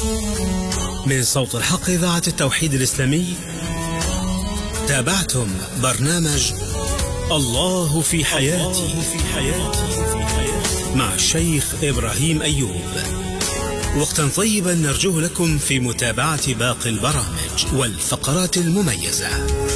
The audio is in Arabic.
من صوت الحق إذاعة التوحيد الإسلامي، تابعتم برنامج الله في حياتي مع الشيخ إبراهيم أيوب. وقتا طيبا نرجوه لكم في متابعة باقي البرامج والفقرات المميزة.